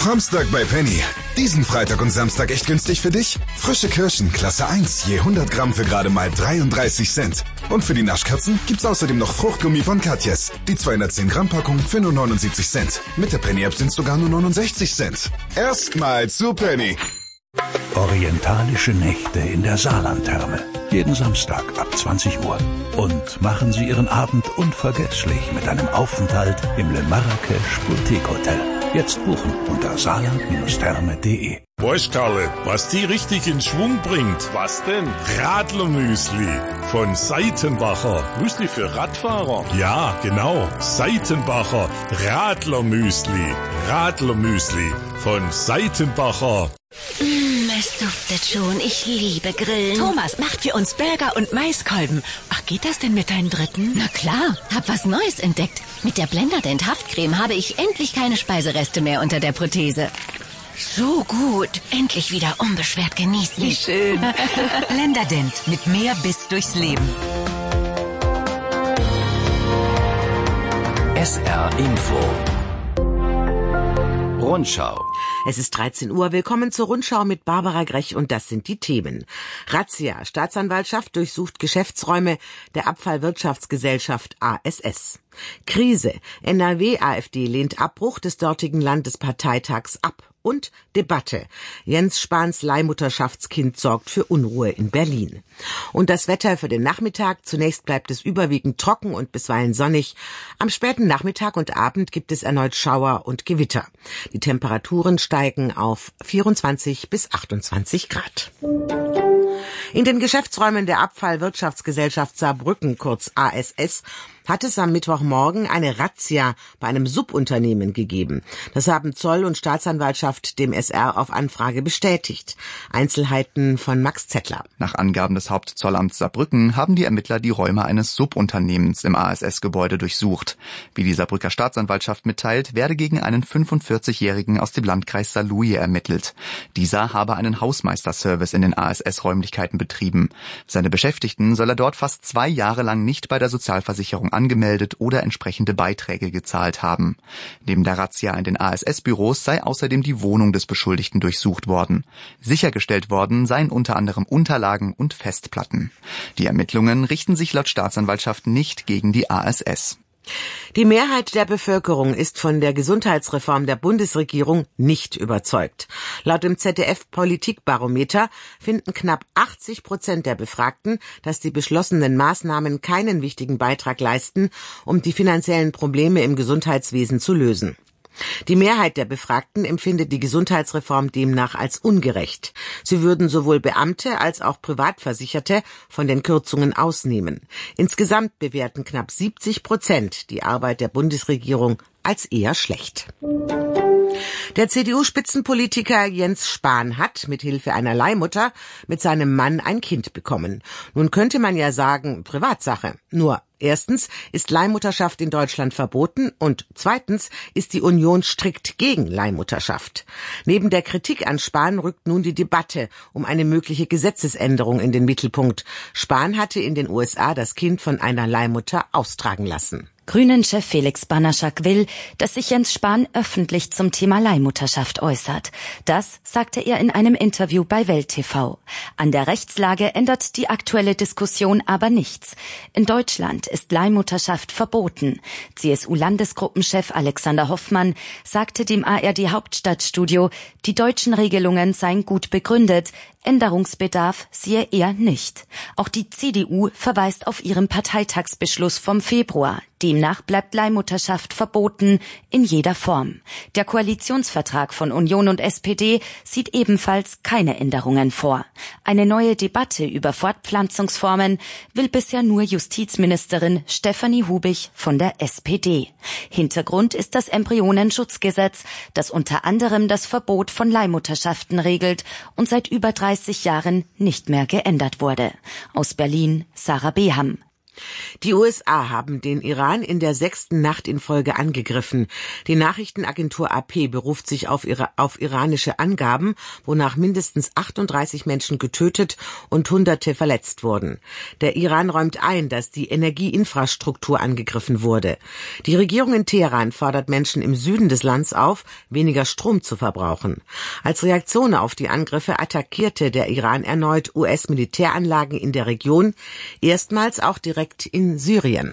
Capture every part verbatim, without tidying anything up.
Samstag bei Penny. Diesen Freitag und Samstag echt günstig für dich? Frische Kirschen, Klasse eins, je hundert Gramm für gerade mal dreiunddreißig Cent. Und für die Naschkatzen gibt's außerdem noch Fruchtgummi von Katjes. Die zweihundertzehn Gramm Packung für nur neunundsiebzig Cent. Mit der Penny App sind's sogar nur neunundsechzig Cent. Erstmal zu Penny. Orientalische Nächte in der Saarlandtherme. Jeden Samstag ab zwanzig Uhr. Und machen Sie Ihren Abend unvergesslich mit einem Aufenthalt im Le Marrakesch Boutique Hotel. Jetzt buchen unter saarland therme punkt de. Weißt Karle, was die richtig in Schwung bringt? Was denn? Radlermüsli von Seitenbacher. Müsli für Radfahrer? Ja, genau. Seitenbacher Radlermüsli. Radlermüsli von Seitenbacher. Mm, es duftet schon. Ich liebe Grillen. Thomas macht für uns Burger und Maiskolben. Ach, geht das denn mit deinem dritten? Na klar, hab was Neues entdeckt. Mit der Blenderdent Haftcreme habe ich endlich keine Speisereste mehr unter der Prothese. So gut. Endlich wieder unbeschwert genießen. Wie schön. Blenderdent mit mehr Biss durchs Leben. S R Info. Rundschau. Es ist dreizehn Uhr. Willkommen zur Rundschau mit Barbara Grech und das sind die Themen. Razzia. Staatsanwaltschaft durchsucht Geschäftsräume der Abfallwirtschaftsgesellschaft A S S. Krise. N R W-AfD lehnt Abbruch des dortigen Landesparteitags ab. Und Debatte. Jens Spahns Leihmutterschaftskind sorgt für Unruhe in Berlin. Und das Wetter für den Nachmittag. Zunächst bleibt es überwiegend trocken und bisweilen sonnig. Am späten Nachmittag und Abend gibt es erneut Schauer und Gewitter. Die Temperaturen steigen auf vierundzwanzig bis achtundzwanzig Grad. In den Geschäftsräumen der Abfallwirtschaftsgesellschaft Saarbrücken, kurz A S S, hat es am Mittwochmorgen eine Razzia bei einem Subunternehmen gegeben. Das haben Zoll und Staatsanwaltschaft dem S R auf Anfrage bestätigt. Einzelheiten von Max Zettler. Nach Angaben des Hauptzollamts Saarbrücken haben die Ermittler die Räume eines Subunternehmens im A S S-Gebäude durchsucht. Wie die Saarbrücker Staatsanwaltschaft mitteilt, werde gegen einen fünfundvierzigjährigen aus dem Landkreis Saarlouis ermittelt. Dieser habe einen Hausmeisterservice in den A S S-Räumlichkeiten betrieben. Seine Beschäftigten soll er dort fast zwei Jahre lang nicht bei der Sozialversicherung angemeldet oder entsprechende Beiträge gezahlt haben. Neben der Razzia in den A S S-Büros sei außerdem die Wohnung des Beschuldigten durchsucht worden. Sichergestellt worden seien unter anderem Unterlagen und Festplatten. Die Ermittlungen richten sich laut Staatsanwaltschaft nicht gegen die A S S. Die Mehrheit der Bevölkerung ist von der Gesundheitsreform der Bundesregierung nicht überzeugt. Laut dem Z D F-Politikbarometer finden knapp achtzig Prozent der Befragten, dass die beschlossenen Maßnahmen keinen wichtigen Beitrag leisten, um die finanziellen Probleme im Gesundheitswesen zu lösen. Die Mehrheit der Befragten empfindet die Gesundheitsreform demnach als ungerecht. Sie würden sowohl Beamte als auch Privatversicherte von den Kürzungen ausnehmen. Insgesamt bewerten knapp siebzig Prozent die Arbeit der Bundesregierung als eher schlecht. Der C D U-Spitzenpolitiker Jens Spahn hat mit Hilfe einer Leihmutter mit seinem Mann ein Kind bekommen. Nun könnte man ja sagen, Privatsache. Nur erstens ist Leihmutterschaft in Deutschland verboten und zweitens ist die Union strikt gegen Leihmutterschaft. Neben der Kritik an Spahn rückt nun die Debatte um eine mögliche Gesetzesänderung in den Mittelpunkt. Spahn hatte in den U S A das Kind von einer Leihmutter austragen lassen. Grünen-Chef Felix Banaschak will, dass sich Jens Spahn öffentlich zum Thema Leihmutterschaft äußert. Das sagte er in einem Interview bei Welt T V. An der Rechtslage ändert die aktuelle Diskussion aber nichts. In Deutschland ist Leihmutterschaft verboten. C S U-Landesgruppenchef Alexander Hoffmann sagte dem A R D-Hauptstadtstudio, die deutschen Regelungen seien gut begründet, Änderungsbedarf sehe er nicht. Auch die C D U verweist auf ihren Parteitagsbeschluss vom Februar. Demnach bleibt Leihmutterschaft verboten in jeder Form. Der Koalitionsvertrag von Union und S P D sieht ebenfalls keine Änderungen vor. Eine neue Debatte über Fortpflanzungsformen will bisher nur Justizministerin Stefanie Hubich von der S P D. Hintergrund ist das Embryonenschutzgesetz, das unter anderem das Verbot von Leihmutterschaften regelt und seit über dreißig Jahren nicht mehr geändert wurde. Aus Berlin, Sarah Beham. Die U S A haben den Iran in der sechsten Nacht in Folge angegriffen. Die Nachrichtenagentur A P beruft sich auf, ihre, auf iranische Angaben, wonach mindestens achtunddreißig Menschen getötet und Hunderte verletzt wurden. Der Iran räumt ein, dass die Energieinfrastruktur angegriffen wurde. Die Regierung in Teheran fordert Menschen im Süden des Landes auf, weniger Strom zu verbrauchen. Als Reaktion auf die Angriffe attackierte der Iran erneut U S-Militäranlagen in der Region, erstmals auch direkt in Syrien.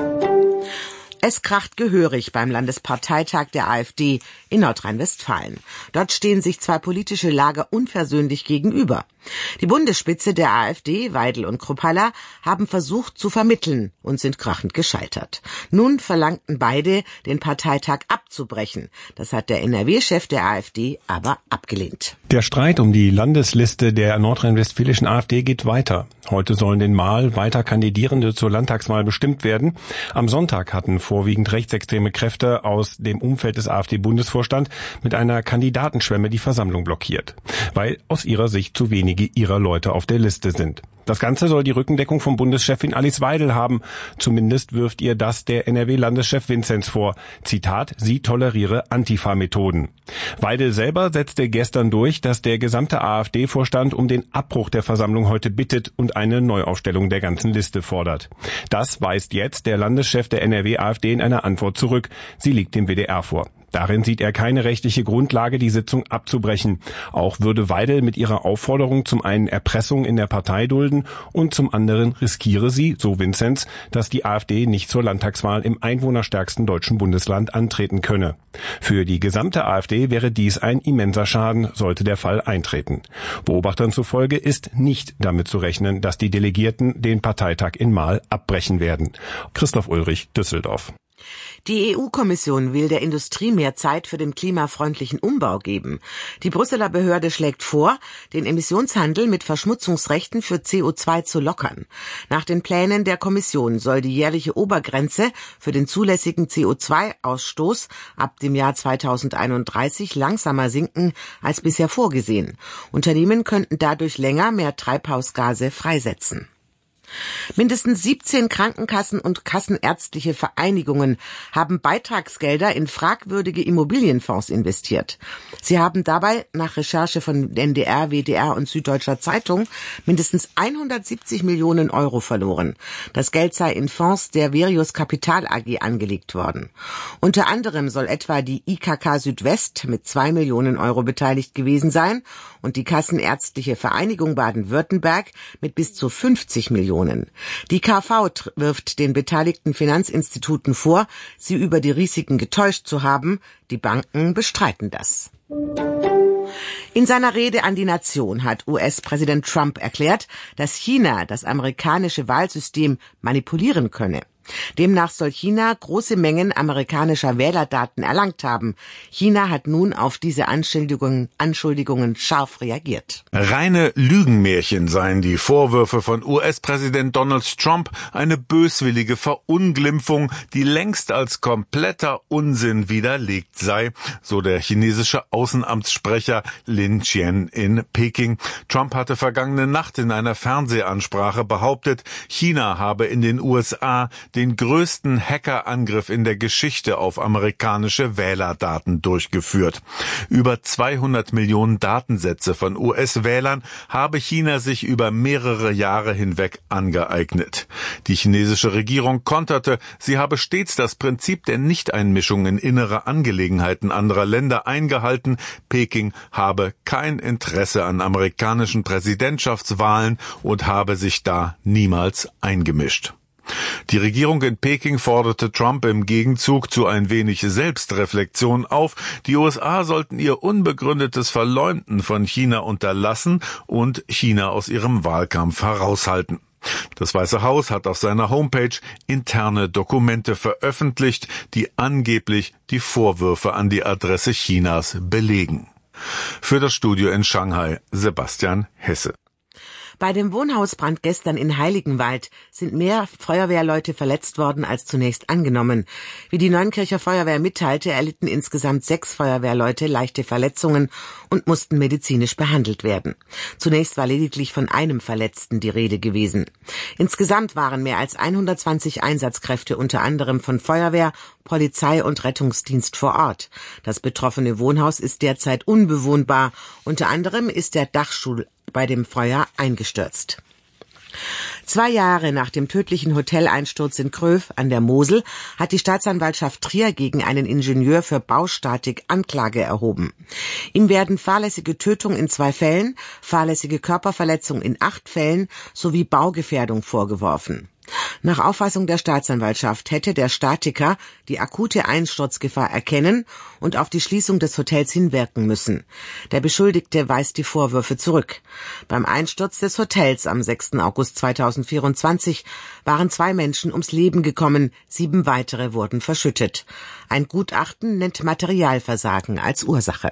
Es kracht gehörig beim Landesparteitag der AfD in Nordrhein-Westfalen. Dort stehen sich zwei politische Lager unversöhnlich gegenüber. Die Bundesspitze der AfD, Weidel und Kruppalla, haben versucht zu vermitteln und sind krachend gescheitert. Nun verlangten beide, den Parteitag abzubrechen. Das hat der N R W-Chef der AfD aber abgelehnt. Der Streit um die Landesliste der nordrhein-westfälischen AfD geht weiter. Heute sollen den Mal weiter Kandidierende zur Landtagswahl bestimmt werden. Am Sonntag hatten vorwiegend rechtsextreme Kräfte aus dem Umfeld des AfD-Bundesvorstands mit einer Kandidatenschwemme die Versammlung blockiert, weil aus ihrer Sicht zu wenige ihrer Leute auf der Liste sind. Das Ganze soll die Rückendeckung von Bundeschefin Alice Weidel haben. Zumindest wirft ihr das der N R W-Landeschef Vinzenz vor. Zitat, sie toleriere Antifa-Methoden. Weidel selber setzte gestern durch, dass der gesamte AfD-Vorstand um den Abbruch der Versammlung heute bittet und eine Neuaufstellung der ganzen Liste fordert. Das weist jetzt der Landeschef der N R W-AfD in einer Antwort zurück. Sie liegt dem W D R vor. Darin sieht er keine rechtliche Grundlage, die Sitzung abzubrechen. Auch würde Weidel mit ihrer Aufforderung zum einen Erpressung in der Partei dulden und zum anderen riskiere sie, so Vinzenz, dass die AfD nicht zur Landtagswahl im einwohnerstärksten deutschen Bundesland antreten könne. Für die gesamte AfD wäre dies ein immenser Schaden, sollte der Fall eintreten. Beobachtern zufolge ist nicht damit zu rechnen, dass die Delegierten den Parteitag in Marl abbrechen werden. Christoph Ulrich, Düsseldorf. Die E U-Kommission will der Industrie mehr Zeit für den klimafreundlichen Umbau geben. Die Brüsseler Behörde schlägt vor, den Emissionshandel mit Verschmutzungsrechten für C O zwei zu lockern. Nach den Plänen der Kommission soll die jährliche Obergrenze für den zulässigen C O zwei Ausstoß ab dem Jahr zweitausendeinunddreißig langsamer sinken als bisher vorgesehen. Unternehmen könnten dadurch länger mehr Treibhausgase freisetzen. Mindestens siebzehn Krankenkassen und kassenärztliche Vereinigungen haben Beitragsgelder in fragwürdige Immobilienfonds investiert. Sie haben dabei nach Recherche von N D R, W D R und Süddeutscher Zeitung mindestens hundertsiebzig Millionen Euro verloren. Das Geld sei in Fonds der Verius Kapital A G angelegt worden. Unter anderem soll etwa die I K K Südwest mit zwei Millionen Euro beteiligt gewesen sein und die Kassenärztliche Vereinigung Baden-Württemberg mit bis zu fünfzig Millionen. Die K V wirft den beteiligten Finanzinstituten vor, sie über die Risiken getäuscht zu haben. Die Banken bestreiten das. In seiner Rede an die Nation hat U S-Präsident Trump erklärt, dass China das amerikanische Wahlsystem manipulieren könne. Demnach soll China große Mengen amerikanischer Wählerdaten erlangt haben. China hat nun auf diese Anschuldigungen, Anschuldigungen scharf reagiert. Reine Lügenmärchen seien die Vorwürfe von U S-Präsident Donald Trump, eine böswillige Verunglimpfung, die längst als kompletter Unsinn widerlegt sei, so der chinesische Außenamtssprecher Lin Jian in Peking. Trump hatte vergangene Nacht in einer Fernsehansprache behauptet, China habe in den U S A den größten Hackerangriff in der Geschichte auf amerikanische Wählerdaten durchgeführt. Über zweihundert Millionen Datensätze von U S-Wählern habe China sich über mehrere Jahre hinweg angeeignet. Die chinesische Regierung konterte, sie habe stets das Prinzip der Nichteinmischung in innere Angelegenheiten anderer Länder eingehalten. Peking habe kein Interesse an amerikanischen Präsidentschaftswahlen und habe sich da niemals eingemischt. Die Regierung in Peking forderte Trump im Gegenzug zu ein wenig Selbstreflexion auf. Die U S A sollten ihr unbegründetes Verleumden von China unterlassen und China aus ihrem Wahlkampf heraushalten. Das Weiße Haus hat auf seiner Homepage interne Dokumente veröffentlicht, die angeblich die Vorwürfe an die Adresse Chinas belegen. Für das Studio in Shanghai, Sebastian Hesse. Bei dem Wohnhausbrand gestern in Heiligenwald sind mehr Feuerwehrleute verletzt worden als zunächst angenommen. Wie die Neunkircher Feuerwehr mitteilte, erlitten insgesamt sechs Feuerwehrleute leichte Verletzungen und mussten medizinisch behandelt werden. Zunächst war lediglich von einem Verletzten die Rede gewesen. Insgesamt waren mehr als hundertzwanzig Einsatzkräfte, unter anderem von Feuerwehr, Polizei und Rettungsdienst vor Ort. Das betroffene Wohnhaus ist derzeit unbewohnbar. Unter anderem ist der Dachstuhl bei dem Feuer eingestürzt. Zwei Jahre nach dem tödlichen Hoteleinsturz in Kröv an der Mosel hat die Staatsanwaltschaft Trier gegen einen Ingenieur für Baustatik Anklage erhoben. Ihm werden fahrlässige Tötung in zwei Fällen, fahrlässige Körperverletzung in acht Fällen sowie Baugefährdung vorgeworfen. Nach Auffassung der Staatsanwaltschaft hätte der Statiker die akute Einsturzgefahr erkennen und auf die Schließung des Hotels hinwirken müssen. Der Beschuldigte weist die Vorwürfe zurück. Beim Einsturz des Hotels am sechsten August zweitausendvierundzwanzig waren zwei Menschen ums Leben gekommen, sieben weitere wurden verschüttet. Ein Gutachten nennt Materialversagen als Ursache.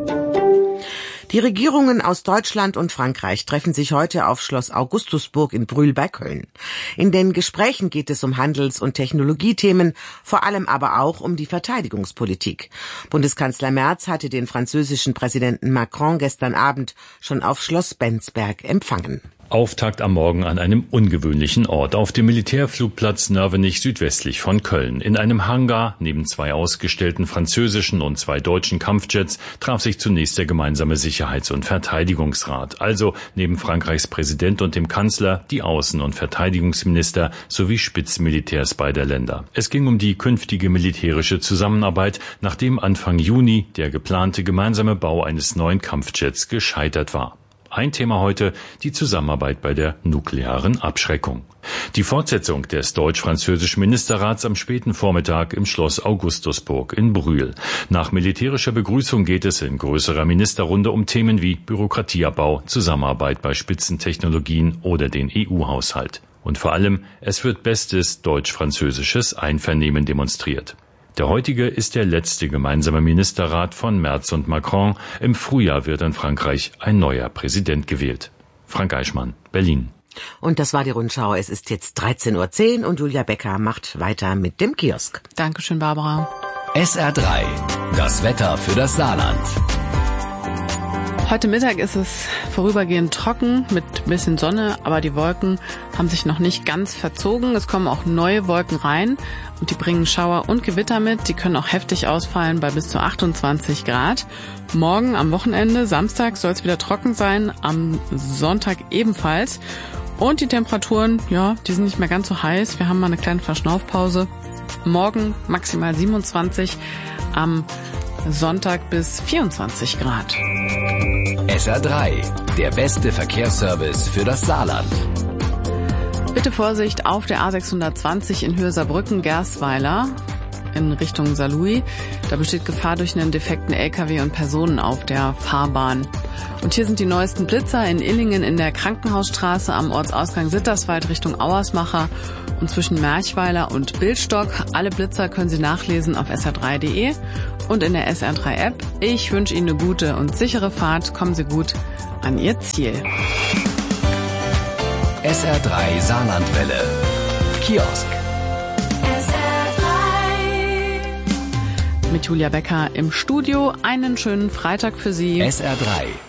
Die Regierungen aus Deutschland und Frankreich treffen sich heute auf Schloss Augustusburg in Brühl bei Köln. In den Gesprächen geht es um Handels- und Technologiethemen, vor allem aber auch um die Verteidigungspolitik. Bundeskanzler Merz hatte den französischen Präsidenten Macron gestern Abend schon auf Schloss Bensberg empfangen. Auftakt am Morgen an einem ungewöhnlichen Ort, auf dem Militärflugplatz Nörvenich südwestlich von Köln. In einem Hangar neben zwei ausgestellten französischen und zwei deutschen Kampfjets traf sich zunächst der gemeinsame Sicherheits- und Verteidigungsrat. Also neben Frankreichs Präsident und dem Kanzler die Außen- und Verteidigungsminister sowie Spitzenmilitärs beider Länder. Es ging um die künftige militärische Zusammenarbeit, nachdem Anfang Juni der geplante gemeinsame Bau eines neuen Kampfjets gescheitert war. Ein Thema heute, die Zusammenarbeit bei der nuklearen Abschreckung. Die Fortsetzung des deutsch-französischen Ministerrats am späten Vormittag im Schloss Augustusburg in Brühl. Nach militärischer Begrüßung geht es in größerer Ministerrunde um Themen wie Bürokratieabbau, Zusammenarbeit bei Spitzentechnologien oder den E U-Haushalt. Und vor allem, es wird bestes deutsch-französisches Einvernehmen demonstriert. Der heutige ist der letzte gemeinsame Ministerrat von Merz und Macron. Im Frühjahr wird in Frankreich ein neuer Präsident gewählt. Frank Eichmann, Berlin. Und das war die Rundschau. Es ist jetzt dreizehn Uhr zehn und Julia Becker macht weiter mit dem Kiosk. Dankeschön, Barbara. S R drei, das Wetter für das Saarland. Heute Mittag ist es vorübergehend trocken mit ein bisschen Sonne, aber die Wolken haben sich noch nicht ganz verzogen. Es kommen auch neue Wolken rein und die bringen Schauer und Gewitter mit. Die können auch heftig ausfallen bei bis zu achtundzwanzig Grad. Morgen am Wochenende, Samstag, soll es wieder trocken sein, am Sonntag ebenfalls. Und die Temperaturen, ja, die sind nicht mehr ganz so heiß. Wir haben mal eine kleine Verschnaufpause. Morgen maximal siebenundzwanzig, am Sonntag bis vierundzwanzig Grad. S R drei, der beste Verkehrsservice für das Saarland. Bitte Vorsicht auf der A sechshundertzwanzig in Höhe Saarbrücken-Gersweiler in Richtung Saarlouis. Da besteht Gefahr durch einen defekten L K W und Personen auf der Fahrbahn. Und hier sind die neuesten Blitzer in Illingen in der Krankenhausstraße am Ortsausgang Sitterswald Richtung Auersmacher und zwischen Merchweiler und Bildstock. Alle Blitzer können Sie nachlesen auf S R drei punkt de und in der S R drei App. Ich wünsche Ihnen eine gute und sichere Fahrt. Kommen Sie gut an Ihr Ziel. S R drei Saarlandwelle. Kiosk. S R drei. Mit Julia Becker im Studio. Einen schönen Freitag für Sie. S R drei.